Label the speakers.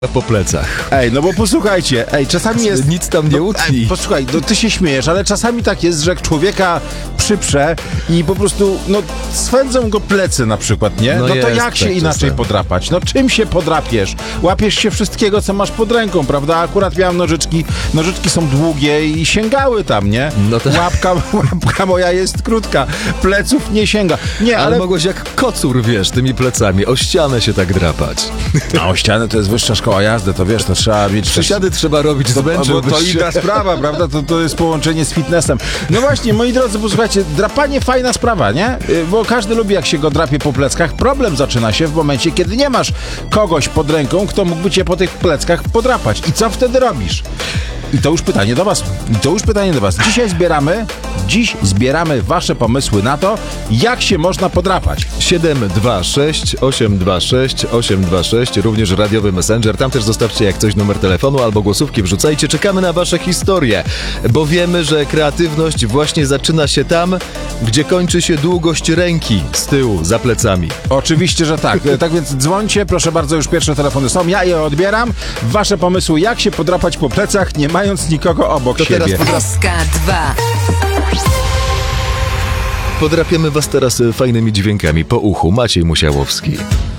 Speaker 1: po plecach.
Speaker 2: Ej, no bo posłuchajcie, czasami jest...
Speaker 1: Nic tam nie utnij.
Speaker 2: Posłuchaj, no ty się śmiejesz, ale czasami tak jest, że jak człowieka przyprze i po prostu, swędzą go plecy na przykład, nie?
Speaker 1: No
Speaker 2: To
Speaker 1: jest
Speaker 2: jak się
Speaker 1: tak
Speaker 2: inaczej
Speaker 1: czasem.
Speaker 2: podrapać? Czym się podrapiesz? Łapiesz się wszystkiego, co masz pod ręką, prawda? Akurat miałem nożyczki są długie i sięgały tam, nie?
Speaker 1: No to...
Speaker 2: Łapka moja jest krótka, pleców nie sięga. Nie,
Speaker 1: Ale
Speaker 2: ale...
Speaker 1: mogłeś jak kocur, wiesz, tymi plecami, o ścianę się tak drapać.
Speaker 2: A o ścianę to jest wyższa szkoła jazdy, to wiesz, to trzeba mieć...
Speaker 1: Przysiady trzeba robić z benchu.
Speaker 2: Bo to inna sprawa, prawda? To jest połączenie z fitnessem. No właśnie, moi drodzy, posłuchajcie, drapanie fajna sprawa, nie? Bo każdy lubi, jak się go drapie po pleckach. Problem zaczyna się w momencie, kiedy nie masz kogoś pod ręką, kto mógłby cię po tych pleckach podrapać. I co wtedy robisz? I to już pytanie do was. Dziś zbieramy wasze pomysły na to, jak się można podrapać.
Speaker 1: 726 826 826, również radiowy messenger. Tam też zostawcie jak coś numer telefonu albo głosówki wrzucajcie. Czekamy na wasze historie, bo wiemy, że kreatywność właśnie zaczyna się tam, gdzie kończy się długość ręki z tyłu, za plecami.
Speaker 2: Oczywiście, że tak. Tak więc dzwońcie, proszę bardzo, już pierwsze telefony są. Ja je odbieram. Wasze pomysły, jak się podrapać po plecach, nie mając nikogo obok
Speaker 1: To
Speaker 2: siebie.
Speaker 3: SK2.
Speaker 1: Podrapiemy was teraz fajnymi dźwiękami po uchu. Maciej Musiałowski.